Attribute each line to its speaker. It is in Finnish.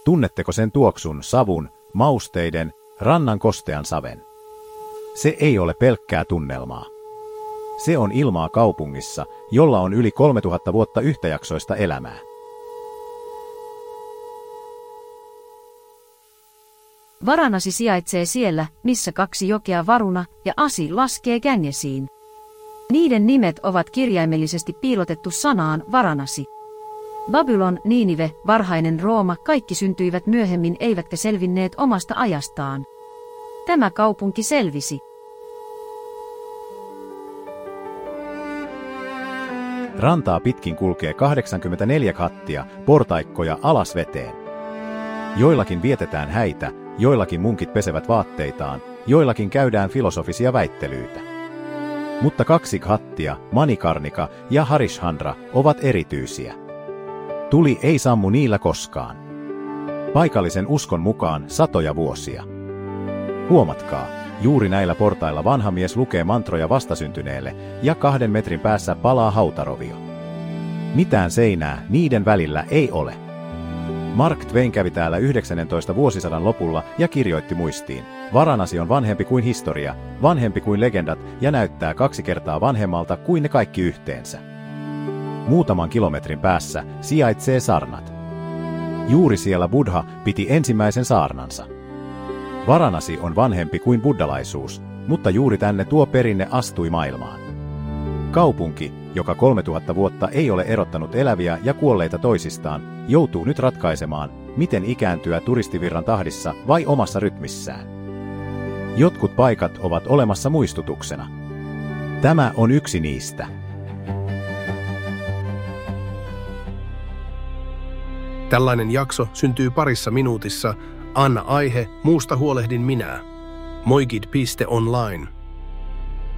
Speaker 1: Tunnetteko sen tuoksun, savun, mausteiden, rannan kostean saven? Se ei ole pelkkää tunnelmaa. Se on ilmaa kaupungissa, jolla on yli 3000 vuotta yhtäjaksoista elämää.
Speaker 2: Varanasi sijaitsee siellä, missä 2 jokea Varuna ja Asi laskee Gängesiin. Niiden nimet ovat kirjaimellisesti piilotettu sanaan Varanasi. Babylon, Niinive, varhainen Rooma, kaikki syntyivät myöhemmin eivätkä selvinneet omasta ajastaan. Tämä kaupunki selvisi.
Speaker 1: Rantaa pitkin kulkee 84 kattia, portaikkoja alas veteen. Joillakin vietetään häitä, joillakin munkit pesevät vaatteitaan, joillakin käydään filosofisia väittelyitä. Mutta 2 kattia, Manikarnika ja Harishchandra, ovat erityisiä. Tuli ei sammu niillä koskaan. Paikallisen uskon mukaan satoja vuosia. Huomatkaa, juuri näillä portailla vanha mies lukee mantroja vastasyntyneelle ja 2 metrin päässä palaa hautarovio. Mitään seinää niiden välillä ei ole. Mark Twain kävi täällä 19. vuosisadan lopulla ja kirjoitti muistiin. Varanasi on vanhempi kuin historia, vanhempi kuin legendat ja näyttää 2 kertaa vanhemmalta kuin ne kaikki yhteensä. Muutaman kilometrin päässä sijaitsee Sarnat. Juuri siellä Buddha piti ensimmäisen saarnansa. Varanasi on vanhempi kuin buddhalaisuus, mutta juuri tänne tuo perinne astui maailmaan. Kaupunki, joka 3000 vuotta ei ole erottanut eläviä ja kuolleita toisistaan, joutuu nyt ratkaisemaan, miten ikääntyä turistivirran tahdissa vai omassa rytmissään. Jotkut paikat ovat olemassa muistutuksena. Tämä on yksi niistä.
Speaker 3: Tällainen jakso syntyy parissa minuutissa. Anna aihe, muusta huolehdin minä. Moigid.online